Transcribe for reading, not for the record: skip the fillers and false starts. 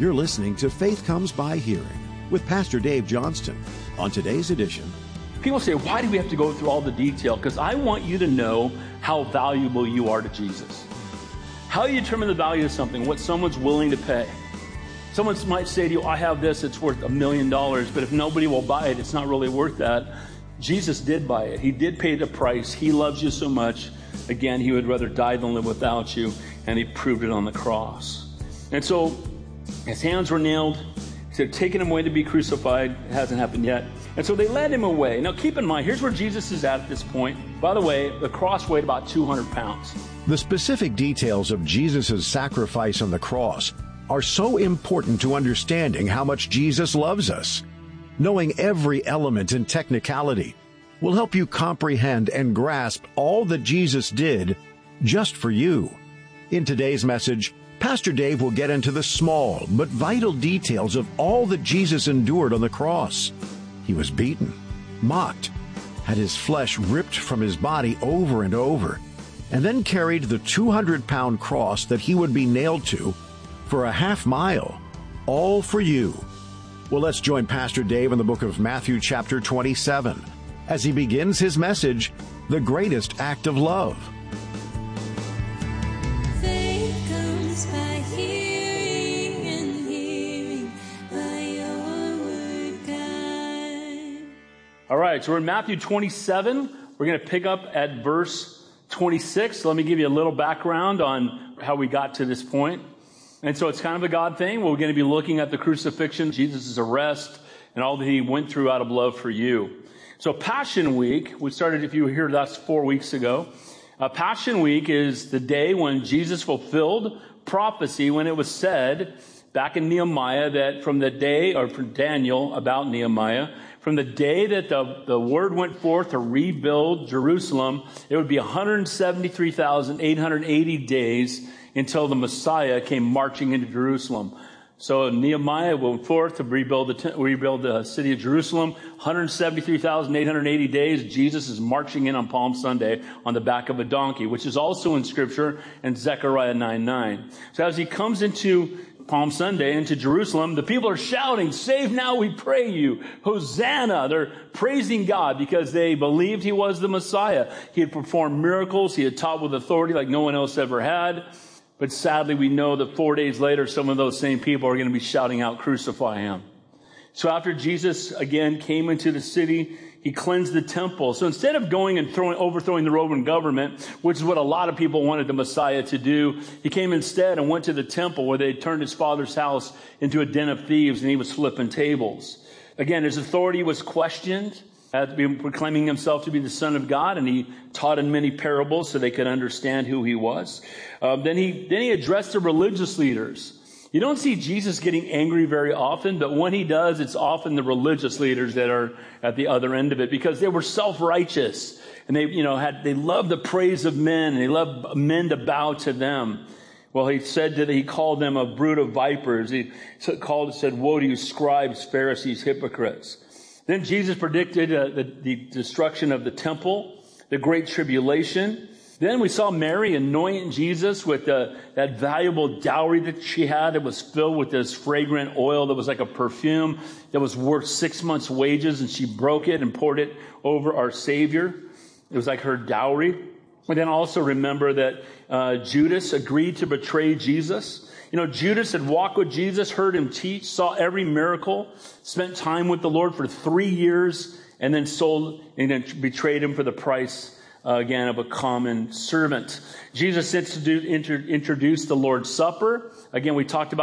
You're listening to Faith Comes by Hearing with Pastor Dave Johnston. On today's edition, people say, why do we have to go through all the detail? Because I want you to know how valuable you are to Jesus. How you determine the value of something, what someone's willing to pay. Someone might say to you, I have this, it's worth $1 million, but if nobody will buy it, it's not really worth that. Jesus did buy it. He did pay the price. He loves you so much. Again, he would rather die than live without you, and he proved it on the cross. And so his hands were nailed. They're taking him away to be crucified. It hasn't happened yet. And so they led him away. Now keep in mind, here's where Jesus is at this point. By the way, the cross weighed about 200 pounds. The specific details of Jesus' sacrifice on the cross are so important to understanding how much Jesus loves us. Knowing every element and technicality will help you comprehend and grasp all that Jesus did just for you. In today's message, Pastor Dave will get into the small but vital details of all that Jesus endured on the cross. He was beaten, mocked, had his flesh ripped from his body over and over, and then carried the 200-pound cross that he would be nailed to for a half mile, all for you. Well, let's join Pastor Dave in the book of Matthew chapter 27 as he begins his message, The Greatest Act of Love. Faith comes by hearing, and hearing by your word, God. All right, so we're in Matthew 27. We're going to pick up at verse 26. Let me give you a little background on how we got to this point. And so it's kind of a God thing. We're going to be looking at the crucifixion, Jesus' arrest, and all that he went through out of love for you. So Passion Week, we started, if you were here with us 4 weeks ago. Passion Week is the day when Jesus fulfilled prophecy when it was said back in Nehemiah that from the day, or from Daniel about Nehemiah, from the day that the word went forth to rebuild Jerusalem, it would be 173,880 days until the Messiah came marching into Jerusalem. So Nehemiah went forth to rebuild the city of Jerusalem. 173,880 days. Jesus is marching in on Palm Sunday on the back of a donkey, which is also in Scripture in Zechariah 9:9. So as he comes into Palm Sunday into Jerusalem, the people are shouting, "Save now, we pray you. Hosanna." They're praising God because they believed he was the Messiah. He had performed miracles. He had taught with authority like no one else ever had. But sadly, we know that 4 days later, some of those same people are going to be shouting out, "Crucify him." So after Jesus, again, came into the city, he cleansed the temple. So instead of going and overthrowing the Roman government, which is what a lot of people wanted the Messiah to do, he came instead and went to the temple where they had turned his father's house into a den of thieves, and he was flipping tables. Again, his authority was questioned, proclaiming himself to be the Son of God, and he taught in many parables so they could understand who he was. Then he addressed the religious leaders. You don't see Jesus getting angry very often, but when he does, it's often the religious leaders that are at the other end of it because they were self-righteous and they loved the praise of men and they loved men to bow to them. Well, he called them a brood of vipers. He said, "Woe to you, scribes, Pharisees, hypocrites." Then Jesus predicted the destruction of the temple, the great tribulation. Then we saw Mary anoint Jesus with that valuable dowry that she had. It was filled with this fragrant oil that was like a perfume that was worth 6 months' wages, and she broke it and poured it over our Savior. It was like her dowry. And then also remember that Judas agreed to betray Jesus. You know, Judas had walked with Jesus, heard him teach, saw every miracle, spent time with the Lord for 3 years, and then then betrayed him for the price, again, of a common servant. Jesus introduced the Lord's Supper. Again, we talked about